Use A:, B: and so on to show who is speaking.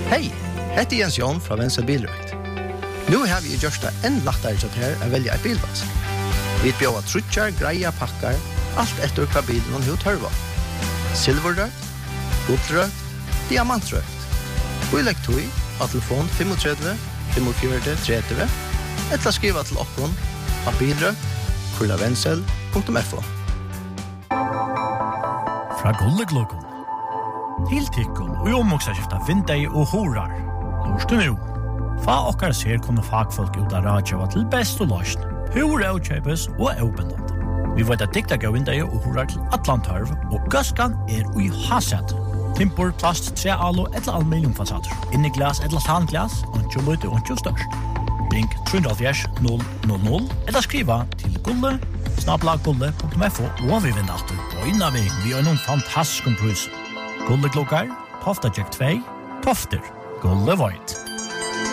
A: Hej, heter Jens Jon fra Venstre Bilrøkt. Nu har vi gjort det enn lettere til her å velge et bilvask. Vi bjør trutjar, greia pakkar, alt etter hva bilen hun har tørva. Silverrøkt, guldrøkt, diamantrøkt. Vi legger tog av telefon 35 45 30 eller skriva til okkon av bilrøkt@vensel.fo.
B: Fra Gulleglokon til Tikkun og omoksaskifta vindei og horar. Lorstu nu. Fa okkar ser kunne fagfolk ut av radjava til best og løsn. Hur avkjøpes og avbindende. Vi vet at dikta gav vindei og horar til Atlantarv og gaskan ui haset. Timpor, plast, trealo eller aluminiumfasader. Inni glas eller sandglas, ontjo løyte ontjo størst. Ring 370 000 eller skriva til gulle@gulle.fo og vi vinner alltid på innavig vi har noen fantastisk pris. Gulleklokkar, Tofta Jack 2, Tofter, Gulle Void.